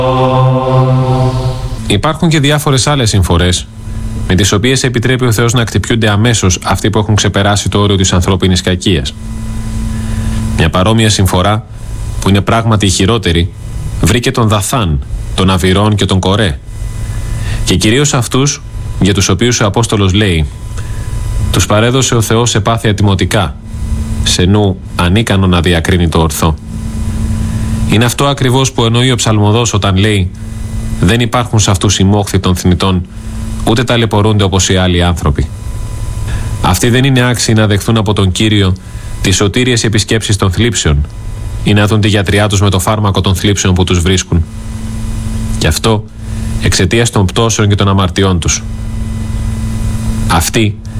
Υπάρχουν και διάφορες άλλες συμφορές, με τις οποίες επιτρέπει ο Θεός να κτυπιούνται αμέσως αυτοί που έχουν ξεπεράσει το όριο της ανθρώπινης κακίας. Μια παρόμοια συμφορά, που είναι πράγματι η χειρότερη, βρήκε τον Δαθάν, τον Αβυρών και τον Κορέ. Και κυρίως αυτούς για τους οποίους ο Απόστολος λέει: τους παρέδωσε ο Θεός σε πάθη ατιμωτικά, σε νου ανίκανο να διακρίνει το ορθό. Είναι αυτό ακριβώς που εννοεί ο Ψαλμοδός όταν λέει: δεν υπάρχουν σε αυτούς οι μόχθοι των θνητών, ούτε ταλαιπωρούνται όπως οι άλλοι άνθρωποι. Αυτοί δεν είναι άξιοι να δεχθούν από τον Κύριο τις σωτήριες επισκέψεις των θλίψεων ή να δουν τη γιατριά τους με το φάρμακο των θλίψεων που τους βρίσκουν. Γι' αυτό εξαιτίας των πτώσεων και των αμαρτιών τους. Αυτοί